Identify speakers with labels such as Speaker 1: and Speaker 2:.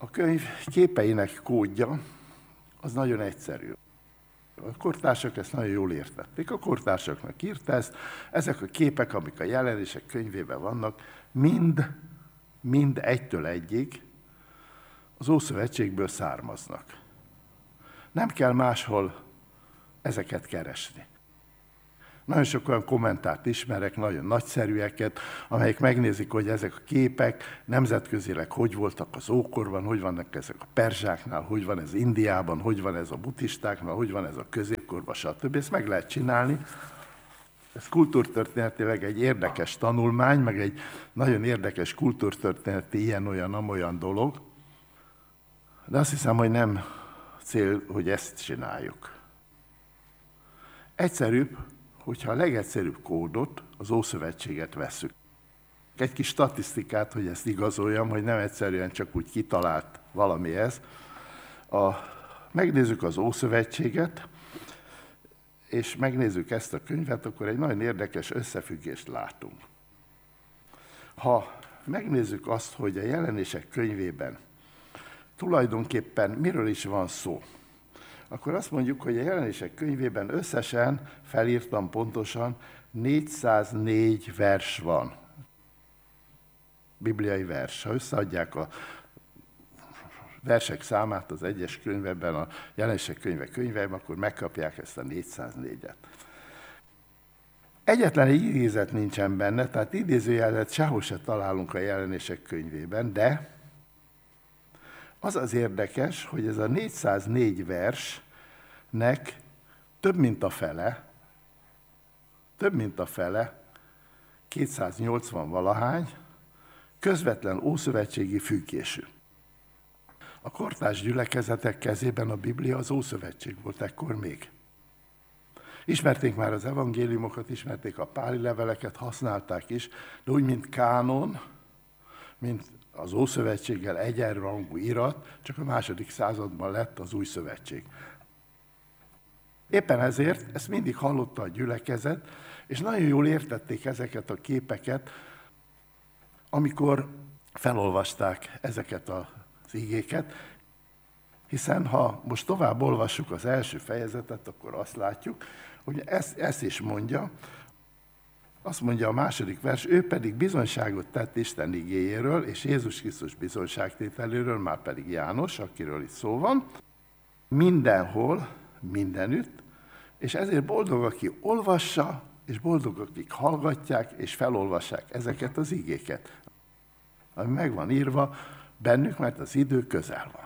Speaker 1: A könyv képeinek kódja az nagyon egyszerű. A kortársak ezt nagyon jól értették. A kortársaknak írta ezt, ezek a képek, amik a jelenések könyvében vannak, mind egytől egyig az Ószövetségből származnak. Nem kell máshol ezeket keresni. Nagyon sok olyan kommentárt ismerek, nagyon nagyszerűeket, amelyek megnézik, hogy ezek a képek nemzetközileg hogy voltak az ókorban, hogy vannak ezek a perzsáknál, hogy van ez Indiában, hogy van ez a buddhistáknál, hogy van ez a középkorban, stb. Ezt meg lehet csinálni. Ez kultúrtörténetileg egy érdekes tanulmány, meg egy nagyon érdekes kultúrtörténeti ilyen-olyan-amolyan dolog, de azt hiszem, hogy nem cél, hogy ezt csináljuk. Egyszerűbb, hogyha a legegyszerűbb kódot, az Ószövetséget vesszük. Egy kis statisztikát, hogy ezt igazoljam, hogy nem egyszerűen csak úgy kitalált valami ez. Megnézzük az Ószövetséget, és megnézzük ezt a könyvet, akkor egy nagyon érdekes összefüggést látunk. Ha megnézzük azt, hogy a jelenések könyvében tulajdonképpen miről is van szó, akkor azt mondjuk, hogy a jelenések könyvében összesen, felírtam pontosan, 404 vers van. Bibliai vers. Ha összeadják a versek számát az egyes könyvekben, a jelenések könyveiben, akkor megkapják ezt a 404-et. Egyetlen egy idézet nincsen benne, tehát idézőjelet sehol se találunk a jelenések könyvében, de az az érdekes, hogy ez a 404 versnek több mint a fele, 280 valahány, közvetlen ószövetségi függésű. A kortárs gyülekezetek kezében a Biblia az Ószövetség volt ekkor még. Ismerték már az evangéliumokat, ismerték a páli leveleket, használták is, de úgy, mint kánon, mint az Ószövetséggel egyenrangú irat, csak a II. Században lett az Új Szövetség. Éppen ezért ezt mindig hallotta a gyülekezet, és nagyon jól értették ezeket a képeket, amikor felolvasták ezeket az igéket, hiszen ha most tovább olvassuk az első fejezetet, akkor azt látjuk, hogy ezt is mondja, azt mondja a második vers, ő pedig bizonyságot tett Isten igéjéről, és Jézus Krisztus bizonyságtételéről, már pedig János, akiről itt szó van, mindenhol, mindenütt, és ezért boldog, aki olvassa, és boldog, akik hallgatják, és felolvassák ezeket az igéket, ami meg van írva bennük, mert az idő közel van.